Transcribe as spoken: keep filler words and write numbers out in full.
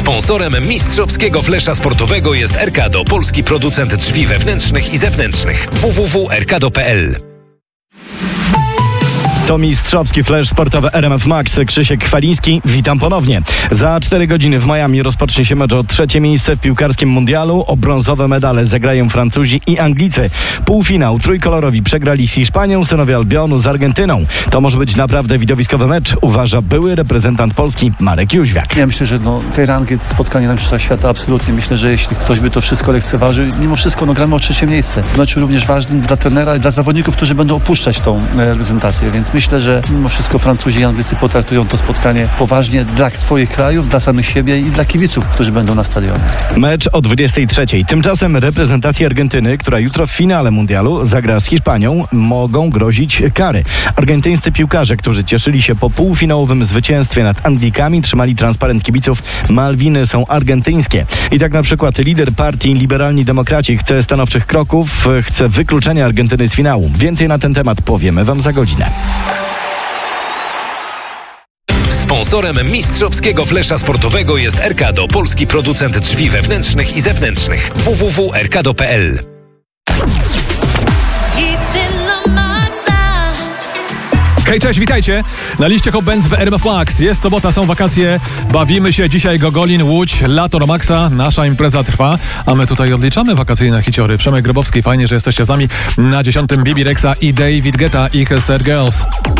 Sponsorem mistrzowskiego flesza sportowego jest Erkado, polski producent drzwi wewnętrznych i zewnętrznych. w w w kropka erkado kropka p l. To mistrzowski flash sportowy R M F Max. Krzysiek Kwaliński, witam ponownie. Za cztery godziny w Miami rozpocznie się mecz o trzecie miejsce w piłkarskim mundialu. O brązowe medale zagrają Francuzi i Anglicy. Półfinał trójkolorowi przegrali z Hiszpanią, synowie Albionu z Argentyną. To może być naprawdę widowiskowy mecz, uważa były reprezentant Polski Marek Jóźwiak. Ja myślę, że no, tej rangi to spotkanie na mistrzostwa świata absolutnie. Myślę, że jeśli ktoś by to wszystko lekceważył, mimo wszystko no, gramy o trzecie miejsce. W meczu również ważnym dla trenera i dla zawodników, którzy będą opuszczać tą reprezentację, więc myślę, że mimo wszystko Francuzi i Anglicy potraktują to spotkanie poważnie dla swoich krajów, dla samych siebie i dla kibiców, którzy będą na stadionie. Mecz o dwudziestej trzeciej. Tymczasem reprezentacji Argentyny, która jutro w finale mundialu zagra z Hiszpanią, mogą grozić kary. Argentyńscy piłkarze, którzy cieszyli się po półfinałowym zwycięstwie nad Anglikami, trzymali transparent kibiców Malwiny są argentyńskie. I tak na przykład lider partii Liberalni Demokraci chce stanowczych kroków, chce wykluczenia Argentyny z finału. Więcej na ten temat powiemy wam za godzinę. Sponsorem mistrzowskiego flesza sportowego jest Erkado, polski producent drzwi wewnętrznych i zewnętrznych. w w w kropka erkado kropka p l. Hej, cześć, witajcie! Na liście Hot Bands w R M F Max. Jest sobota, są wakacje, bawimy się. Dzisiaj Gogolin, Łódź, lato na maksa. Nasza impreza trwa, a my tutaj odliczamy wakacyjne hiciory. Przemek Grabowski, fajnie, że jesteście z nami. Na dziesiątym Bibi Rexa i David Guetta, ich Sad Girls.